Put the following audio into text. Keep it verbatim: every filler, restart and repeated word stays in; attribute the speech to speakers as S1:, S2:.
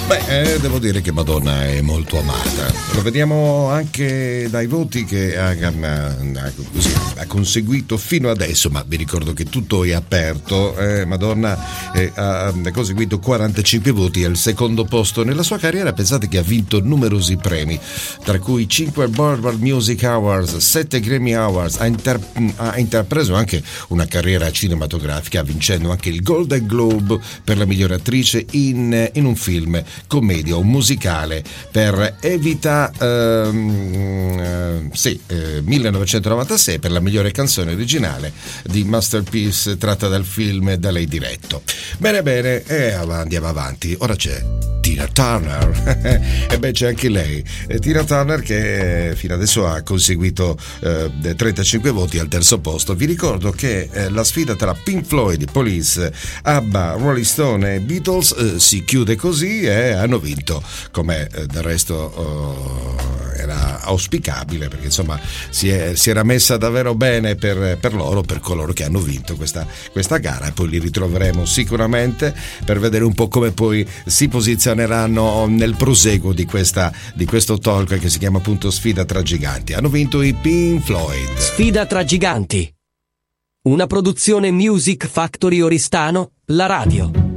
S1: Beh, eh, devo dire che Madonna è molto amata. Lo vediamo anche dai voti che ha, ha, così, ha conseguito fino adesso, ma vi ricordo che tutto è aperto. Eh, Madonna eh, ha conseguito quarantacinque voti al secondo posto nella sua carriera. Pensate che ha vinto numerosi premi, tra cui cinque Billboard Music Awards, sette Grammy Awards, ha, inter- ha intrapreso anche una carriera cinematografica, vincendo anche il Golden Globe per la migliore attrice in, in un film commedia o musicale per Evita ehm, eh, sì, eh, millenovecentonovantasei, per la migliore canzone originale di Masterpiece tratta dal film da lei diretto. Bene bene, e andiamo avanti. Ora c'è Tina Turner. E beh, c'è anche lei, eh, Tina Turner, che eh, fino adesso ha conseguito eh, trentacinque voti al terzo posto. Vi ricordo che eh, la sfida tra Pink Floyd, Police, ABBA, Rolling Stone e Beatles eh, si chiude così, e hanno vinto, come eh, del resto oh, era auspicabile, perché insomma si, è, si era messa davvero bene per, per loro, per coloro che hanno vinto questa, questa gara, e poi li ritroveremo sicuramente per vedere un po' come poi si posizioneranno nel proseguo di, questa, di questo talk che si chiama appunto Sfida tra Giganti. Hanno vinto i Pink Floyd.
S2: Sfida tra Giganti, una produzione Music Factory Oristano, la radio.